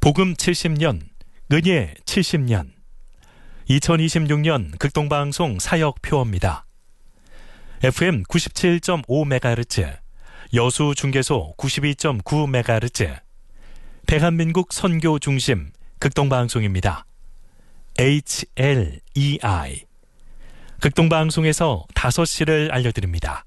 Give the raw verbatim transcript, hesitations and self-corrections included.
복음 칠십 년, 은예 칠십 년, 이천이십육 년 극동방송 사역표어입니다. 에프엠 구십칠 점 오 메가헤르츠, 여수 중계소 구십이 점 구 메가헤르츠, 대한민국 선교 중심 극동방송입니다. 에이치엘이아이 극동방송에서 다섯 시를 알려드립니다.